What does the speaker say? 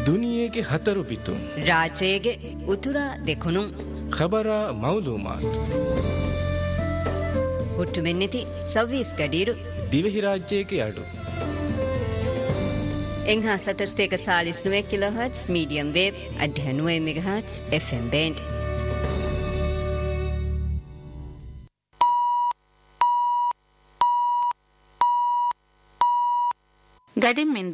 ದುನಿಯೆಗೆ ಹತರು ಬಿತ್ತು ರಾಜೇಗೆ ಉತುರ ದೆಕುನು ಖಬರ ಮೌಲೂಮಾತ್ ಹುಟ್ಟು ಮೆನ್ನಿತಿ ಸವ್ವೀಸ್ ಗಡೀರು ದಿವೆಹಿ ರಾಜ್ಯಕ್ಕೆ ಅಡು ಎಂಘಾ ಸತರ್ಸ್ತೇಕ Chalisa 9 kilohertz medium wave 89 megahertz FM band ಗಡಿಮಿಂದು